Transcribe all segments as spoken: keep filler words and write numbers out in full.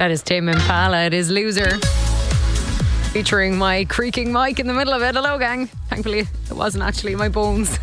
That is Tame Impala. It is Loser. Featuring my creaking mic in the middle of it. Hello, gang. Thankfully, it wasn't actually my bones.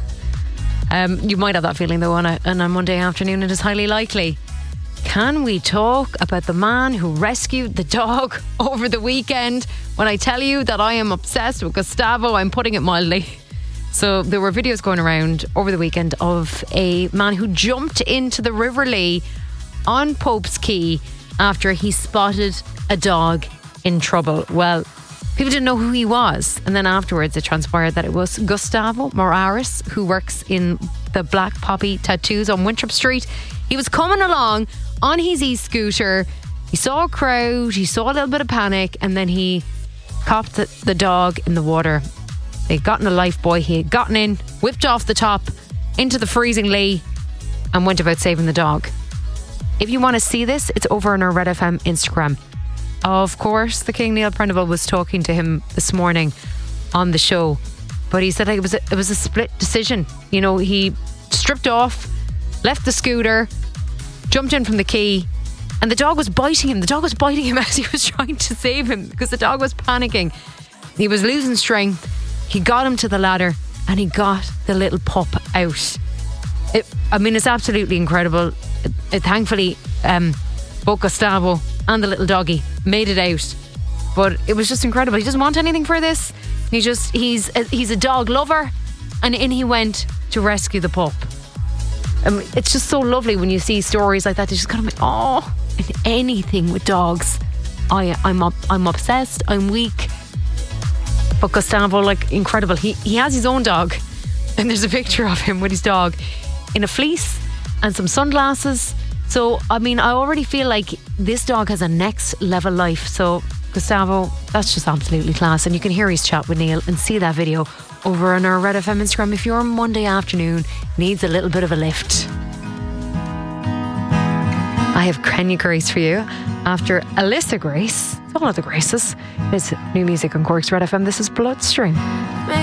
Um, you might have that feeling, though, on a, on a Monday afternoon. It is highly likely. Can we talk about the man who rescued the dog over the weekend? When I tell you that I am obsessed with Gustavo, I'm putting it mildly. So there were videos going around over the weekend of a man who jumped into the River Lee on Pope's Quay after he spotted a dog in trouble. Well, people didn't know who he was. And then afterwards it transpired that it was Gustavo Moraes, who works in the Black Poppy Tattoos on Winthrop Street. He was coming along on his e-scooter. He saw a crowd, he saw a little bit of panic, and then he popped the, the dog in the water. They'd gotten a life buoy, he had gotten in, whipped off the top into the freezing Lee and went about saving the dog. If you want to see this, it's over on our Red F M Instagram. Of course, the King Neil Prendeville was talking to him this morning on the show, but he said it was a, it was a split decision. You know, he stripped off, left the scooter, jumped in from the quay, and the dog was biting him. The dog was biting him as he was trying to save him because the dog was panicking. He was losing strength. He got him to the ladder and he got the little pup out. It, I mean, it's absolutely incredible. It, it, thankfully, um, both Gustavo and the little doggy made it out. But it was just incredible. He doesn't want anything for this. He just he's a, he's a dog lover, and in he went to rescue the pup. Um, it's just so lovely when you see stories like that. They just kind of like, oh, and anything with dogs. I I'm up, I'm obsessed. I'm weak. But Gustavo, like, incredible. He he has his own dog, and there's a picture of him with his dog in a fleece and some sunglasses. So, I mean, I already feel like this dog has a next level life. So, Gustavo, that's just absolutely class. And you can hear his chat with Neil and see that video over on our Red F M Instagram if your Monday afternoon needs a little bit of a lift. I have Kenya Grace for you after Alyssa Grace. It's all of the Graces. It's new music on Cork's Red F M. This is Bloodstream.